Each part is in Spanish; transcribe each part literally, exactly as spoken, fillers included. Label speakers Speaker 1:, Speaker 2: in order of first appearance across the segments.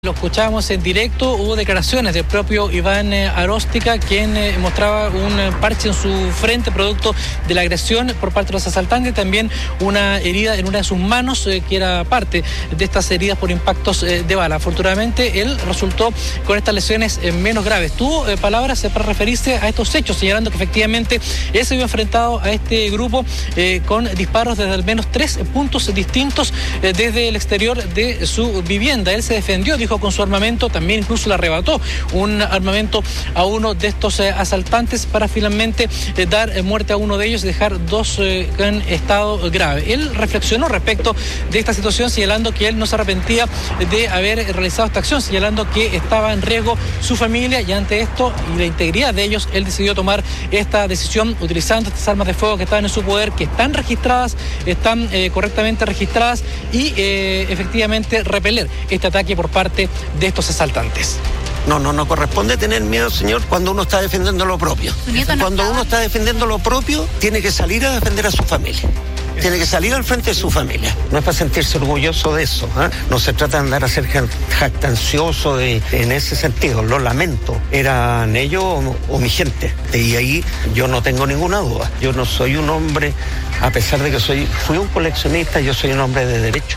Speaker 1: Lo escuchábamos en directo, hubo declaraciones del propio Iván Aróstica, quien eh, mostraba un parche en su frente producto de la agresión por parte de los asaltantes, también una herida en una de sus manos eh, que era parte de estas heridas por impactos eh, de bala. Afortunadamente él resultó con estas lesiones eh, menos graves. Tuvo eh, palabras eh, para referirse a estos hechos, señalando que efectivamente él se vio enfrentado a este grupo eh, con disparos desde al menos tres puntos distintos eh, desde el exterior de su vivienda. Él se defendió, dijo, con su armamento, también incluso le arrebató un armamento a uno de estos eh, asaltantes para finalmente eh, dar eh, muerte a uno de ellos y dejar dos eh, en estado grave. Él reflexionó respecto de esta situación, señalando que él no se arrepentía de haber realizado esta acción, señalando que estaba en riesgo su familia, y ante esto y la integridad de ellos, él decidió tomar esta decisión utilizando estas armas de fuego que estaban en su poder, que están registradas, están eh, correctamente registradas, y eh, efectivamente repeler este ataque por parte de estos asaltantes.
Speaker 2: No, no, no corresponde tener miedo, señor, cuando uno está defendiendo lo propio. Cuando uno está defendiendo lo propio, tiene que salir a defender a su familia. Tiene que salir al frente de su familia. No es para sentirse orgulloso de eso, ¿eh? No se trata de andar a ser jactancioso de, en ese sentido. Lo lamento. ¿Eran ellos o, o mi gente? Y ahí yo no tengo ninguna duda. Yo no soy un hombre, a pesar de que soy, fui un coleccionista, yo soy un hombre de derecho.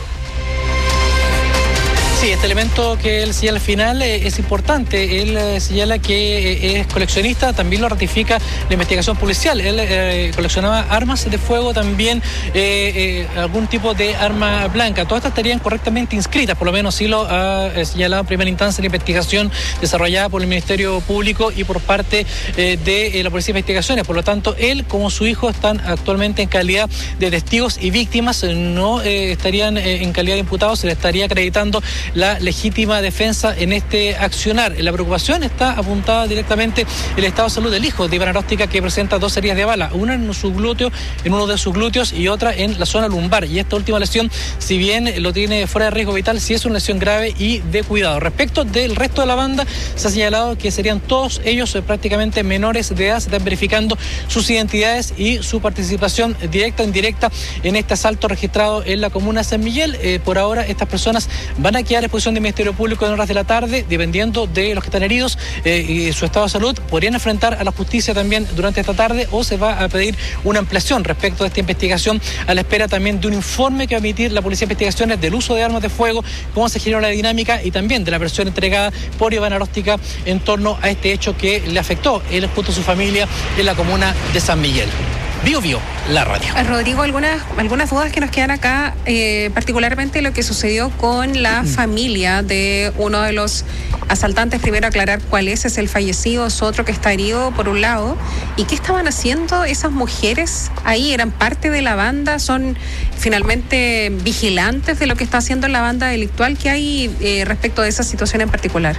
Speaker 1: Sí, este elemento que él señala al final eh, es importante. Él eh, señala que eh, es coleccionista, también lo ratifica la investigación policial. Él eh, coleccionaba armas de fuego, también eh, eh, algún tipo de arma blanca. Todas estas estarían correctamente inscritas, por lo menos sí lo ha eh, señalado en primera instancia la investigación desarrollada por el Ministerio Público y por parte eh, de eh, la Policía de Investigaciones. Por lo tanto, él como su hijo están actualmente en calidad de testigos y víctimas, no eh, estarían eh, en calidad de imputados, se le estaría acreditando la legítima defensa en este accionar. La preocupación está apuntada directamente en el estado de salud del hijo de Iván Aróstica, que presenta dos heridas de bala, una en su glúteo, en uno de sus glúteos, y otra en la zona lumbar. Y esta última lesión, si bien lo tiene fuera de riesgo vital, sí es una lesión grave y de cuidado. Respecto del resto de la banda, se ha señalado que serían todos ellos prácticamente menores de edad. Se están verificando sus identidades y su participación directa o indirecta en este asalto registrado en la comuna de San Miguel. Eh, por ahora, estas personas van a quedar a exposición del Ministerio Público en horas de la tarde, dependiendo de los que están heridos eh, y su estado de salud. Podrían enfrentar a la justicia también durante esta tarde, o se va a pedir una ampliación respecto de esta investigación, a la espera también de un informe que va a emitir la Policía de Investigaciones del uso de armas de fuego, cómo se generó la dinámica, y también de la versión entregada por Iván Aróstica en torno a este hecho que le afectó él junto a su familia en la comuna de San Miguel. Bio Bio, la radio.
Speaker 3: Rodrigo, algunas, algunas dudas que nos quedan acá, eh, particularmente lo que sucedió con la mm. familia de uno de los asaltantes. Primero aclarar cuál es, es el fallecido, es otro que está herido por un lado. ¿Y qué estaban haciendo esas mujeres ahí? ¿Eran parte de la banda? ¿Son finalmente vigilantes de lo que está haciendo la banda delictual? ¿Qué hay eh, respecto de esa situación en particular?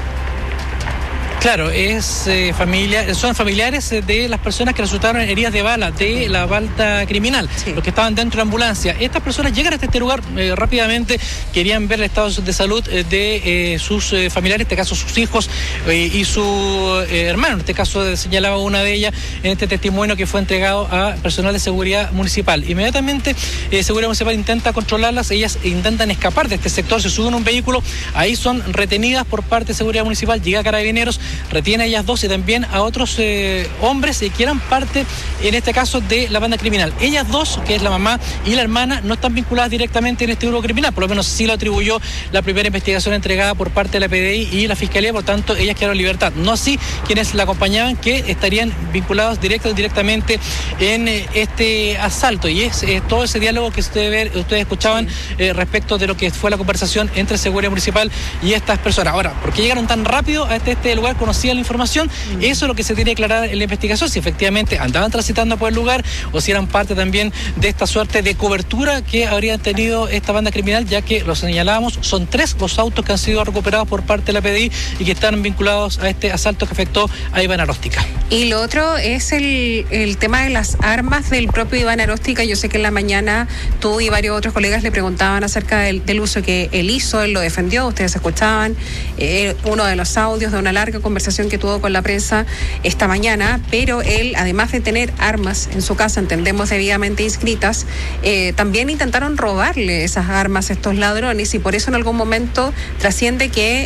Speaker 1: Claro, es eh, familia, son familiares de las personas que resultaron heridas de bala de la banda criminal, sí. Los que estaban dentro de la ambulancia. Estas personas llegan hasta este lugar eh, rápidamente, querían ver el estado de salud eh, de eh, sus eh, familiares, en este caso sus hijos eh, y su eh, hermano. En este caso señalaba una de ellas en este testimonio que fue entregado a personal de seguridad municipal. Inmediatamente eh, seguridad municipal intenta controlarlas, ellas intentan escapar de este sector, se suben a un vehículo, ahí son retenidas por parte de seguridad municipal, llega Carabineros, retiene a ellas dos y también a otros eh, hombres eh, que eran parte, en este caso, de la banda criminal. Ellas dos, que es la mamá y la hermana, no están vinculadas directamente en este grupo criminal, por lo menos sí lo atribuyó la primera investigación entregada por parte de la P D I y la Fiscalía, por tanto, ellas quedaron en libertad. No así quienes la acompañaban, que estarían vinculados directa o indirectamente en eh, este asalto. Y es eh, todo ese diálogo que ustedes, ver, ustedes escuchaban eh, respecto de lo que fue la conversación entre seguridad municipal y estas personas. Ahora, ¿por qué llegaron tan rápido a este, este lugar? Conocía la información, mm. Eso es lo que se tiene que aclarar en la investigación, si efectivamente andaban transitando por el lugar o si eran parte también de esta suerte de cobertura que habrían tenido esta banda criminal, ya que lo señalábamos, son tres los autos que han sido recuperados por parte de la P D I y que están vinculados a este asalto que afectó a Iván Aróstica.
Speaker 3: Y lo otro es el, el tema de las armas del propio Iván Aróstica. Yo sé que en la mañana tú y varios otros colegas le preguntaban acerca del, del uso que él hizo, él lo defendió, ustedes escuchaban eh, uno de los audios de una larga conversación que tuvo con la prensa esta mañana, pero él, además de tener armas en su casa, entendemos debidamente inscritas, eh, también intentaron robarle esas armas a estos ladrones y por eso en algún momento trasciende que